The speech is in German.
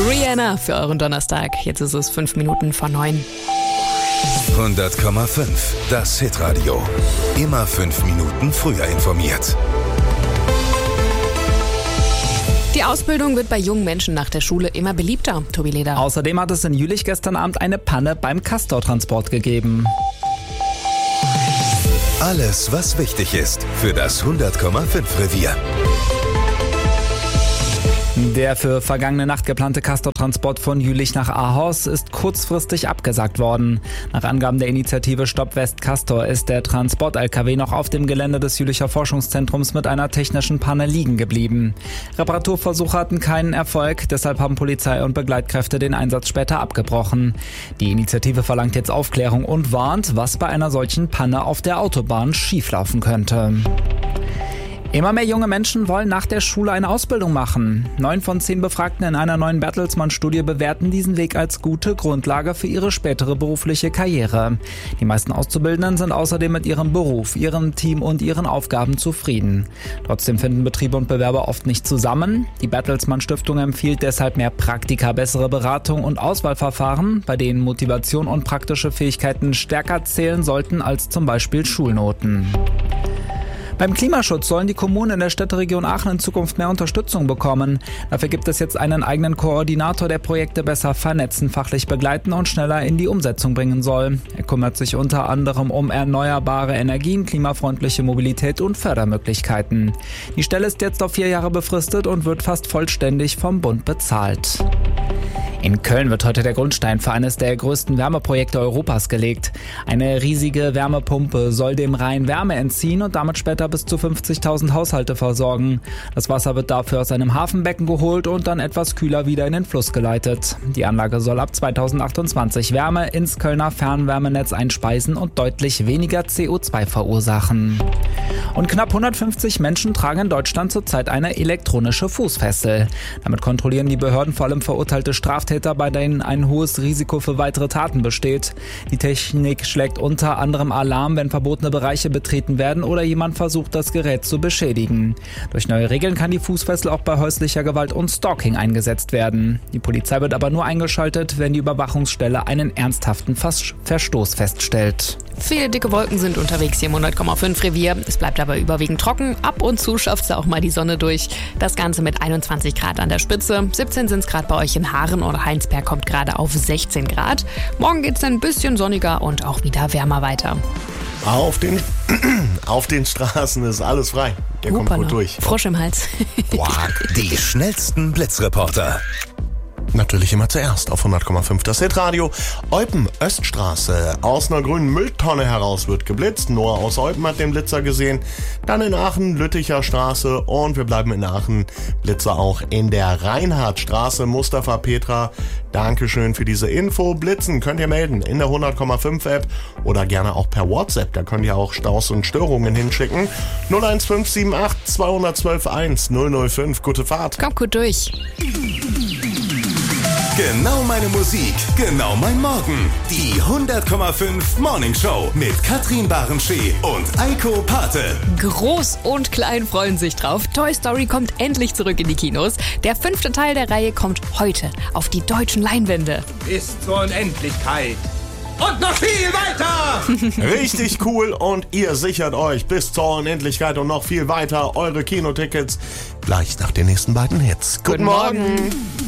Rihanna für euren Donnerstag. Jetzt ist es 5 Minuten vor 9. 100,5. Das Hitradio. Immer 5 Minuten früher informiert. Die Ausbildung wird bei jungen Menschen nach der Schule immer beliebter. Tobi Leder. Außerdem hat es in Jülich gestern Abend eine Panne beim Castortransport gegeben. Alles, was wichtig ist für das 100,5 Revier. Der für vergangene Nacht geplante Castortransport von Jülich nach Ahaus ist kurzfristig abgesagt worden. Nach Angaben der Initiative Stopp West Castor ist der Transport-LKW noch auf dem Gelände des Jülicher Forschungszentrums mit einer technischen Panne liegen geblieben. Reparaturversuche hatten keinen Erfolg, deshalb haben Polizei und Begleitkräfte den Einsatz später abgebrochen. Die Initiative verlangt jetzt Aufklärung und warnt, was bei einer solchen Panne auf der Autobahn schieflaufen könnte. Immer mehr junge Menschen wollen nach der Schule eine Ausbildung machen. 9 von 10 Befragten in einer neuen Bertelsmann-Studie bewerten diesen Weg als gute Grundlage für ihre spätere berufliche Karriere. Die meisten Auszubildenden sind außerdem mit ihrem Beruf, ihrem Team und ihren Aufgaben zufrieden. Trotzdem finden Betriebe und Bewerber oft nicht zusammen. Die Bertelsmann-Stiftung empfiehlt deshalb mehr Praktika, bessere Beratung und Auswahlverfahren, bei denen Motivation und praktische Fähigkeiten stärker zählen sollten als zum Beispiel Schulnoten. Beim Klimaschutz sollen die Kommunen in der Städteregion Aachen in Zukunft mehr Unterstützung bekommen. Dafür gibt es jetzt einen eigenen Koordinator, der Projekte besser vernetzen, fachlich begleiten und schneller in die Umsetzung bringen soll. Er kümmert sich unter anderem um erneuerbare Energien, klimafreundliche Mobilität und Fördermöglichkeiten. Die Stelle ist jetzt auf 4 Jahre befristet und wird fast vollständig vom Bund bezahlt. In Köln wird heute der Grundstein für eines der größten Wärmeprojekte Europas gelegt. Eine riesige Wärmepumpe soll dem Rhein Wärme entziehen und damit später bis zu 50.000 Haushalte versorgen. Das Wasser wird dafür aus einem Hafenbecken geholt und dann etwas kühler wieder in den Fluss geleitet. Die Anlage soll ab 2028 Wärme ins Kölner Fernwärmenetz einspeisen und deutlich weniger CO2 verursachen. Und knapp 150 Menschen tragen in Deutschland zurzeit eine elektronische Fußfessel. Damit kontrollieren die Behörden vor allem verurteilte Straftäter, bei denen ein hohes Risiko für weitere Taten besteht. Die Technik schlägt unter anderem Alarm, wenn verbotene Bereiche betreten werden oder jemand versucht, das Gerät zu beschädigen. Durch neue Regeln kann die Fußfessel auch bei häuslicher Gewalt und Stalking eingesetzt werden. Die Polizei wird aber nur eingeschaltet, wenn die Überwachungsstelle einen ernsthaften Verstoß feststellt. Viele dicke Wolken sind unterwegs hier im 100,5 Revier. Es bleibt aber überwiegend trocken. Ab und zu schafft es auch mal die Sonne durch. Das Ganze mit 21 Grad an der Spitze. 17 sind es gerade bei euch in Haaren oder Heinsberg kommt gerade auf 16 Grad. Morgen geht es ein bisschen sonniger und auch wieder wärmer weiter. Auf den Straßen ist alles frei. Der kommt gut durch. Frosch im Hals. Die schnellsten Blitzreporter. Natürlich immer zuerst auf 100,5 das Hitradio. Eupen, Öststraße. Aus einer grünen Mülltonne heraus wird geblitzt. Noah aus Eupen hat den Blitzer gesehen. Dann in Aachen, Lütticher Straße. Und wir bleiben in Aachen. Blitzer auch in der Reinhardtstraße. Mustafa Petra, Dankeschön für diese Info. Blitzen könnt ihr melden in der 100,5 App oder gerne auch per WhatsApp. Da könnt ihr auch Staus und Störungen hinschicken. 01578 212 1 005. Gute Fahrt. Kommt gut durch. Genau meine Musik, genau mein Morgen. Die 100,5 Morning Show mit Katrin Barenschee und Eiko Pate. Groß und klein freuen sich drauf. Toy Story kommt endlich zurück in die Kinos. Der 5. Teil der Reihe kommt heute auf die deutschen Leinwände. Bis zur Unendlichkeit. Und noch viel weiter! Richtig cool und ihr sichert euch bis zur Unendlichkeit und noch viel weiter eure Kinotickets gleich nach den nächsten beiden Hits. Guten Morgen.